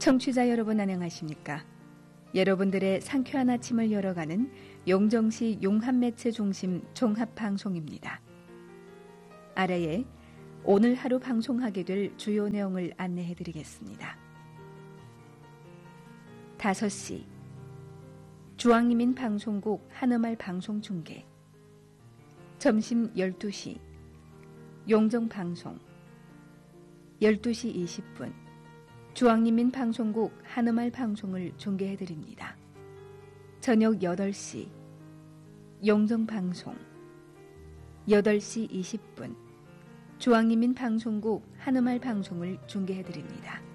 청취자 여러분 안녕하십니까? 여러분들의 상쾌한 아침을 열어가는 용정시 용합매체중심 종합방송입니다. 아래에 오늘 하루 방송하게 될 주요 내용을 안내해드리겠습니다. 5시 중앙이민 방송국 한음알 방송 중계. 점심 12시 용정방송. 12시 20분 중앙인민 방송국 한음알 방송을 중계해드립니다. 저녁 8시 용정방송. 8시 20분 중앙인민 방송국 한음알 방송을 중계해드립니다.